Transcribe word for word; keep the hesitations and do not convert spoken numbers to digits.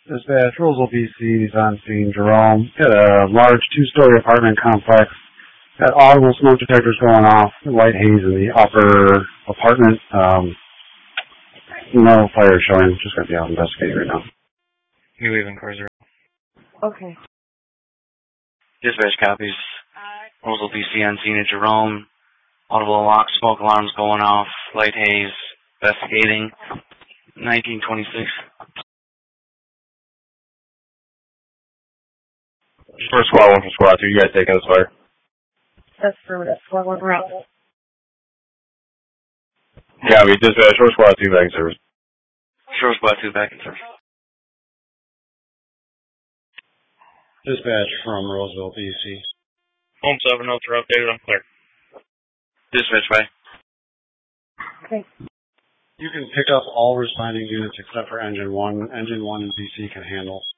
Dispatch, Roseville, B C, he's on scene. Jerome, got a large two-story apartment complex. Got audible smoke detectors going off. White haze in the upper apartment. Um, no fire showing. Just going to be out investigating right now. You leaving cars are Okay. Dispatch copies. Roseville, B C on scene at Jerome. Audible lock, smoke alarms going off. Light haze. Investigating. nineteen twenty-six. First squad one from squad two, you guys taking this fire? That's for that squad one route. Yeah, we dispatch first squad two back in service. Short squad two back in service. Dispatch from Roseville, B C. Home seven notes are updated. I'm clear. Dispatch, bye. Okay. You can pick up all responding units except for Engine one. Engine one and B C can handle.